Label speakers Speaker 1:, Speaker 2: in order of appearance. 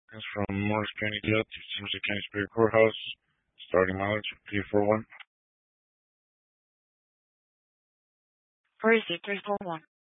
Speaker 1: It's from Morris County Jail to Somerset County Superior Courthouse. Starting mileage 341.
Speaker 2: Proceed 341.